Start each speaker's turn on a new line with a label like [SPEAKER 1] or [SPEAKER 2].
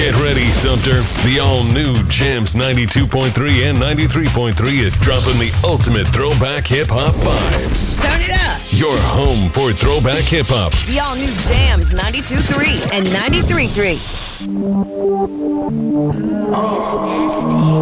[SPEAKER 1] Get ready, Sumter. The all-new Jams 92.3 and 93.3 is dropping the ultimate throwback hip-hop vibes.
[SPEAKER 2] Turn it up.
[SPEAKER 1] Your home for throwback hip-hop.
[SPEAKER 2] The all-new Jams 92.3 and 93.3.
[SPEAKER 3] It's nasty.